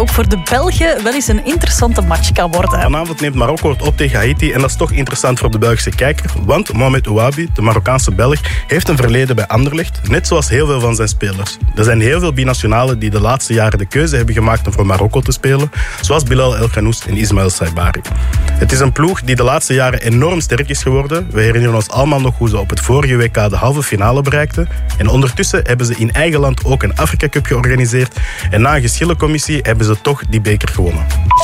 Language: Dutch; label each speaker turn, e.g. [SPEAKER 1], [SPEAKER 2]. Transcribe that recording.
[SPEAKER 1] ook voor de Belgen wel eens een interessante match kan worden.
[SPEAKER 2] Vanavond neemt Marokko het op tegen Haiti en dat is toch interessant voor de Belgische kijker, want Mohamed Ouabi, de Marokkaanse Belg, heeft een verleden bij Anderlecht, net zoals heel veel van zijn spelers. Er zijn heel veel binationalen die de laatste jaren de keuze hebben gemaakt om voor Marokko te spelen, zoals Bilal El Ghannous en Ismaël Saibari. Het is een ploeg die de laatste jaren enorm sterk is geworden. We herinneren ons allemaal nog hoe ze op het vorige WK de halve finale bereikten. En ondertussen hebben ze in eigen land ook een Afrika Cup georganiseerd. En na een geschillencommissie hebben ze toch die beker gewonnen.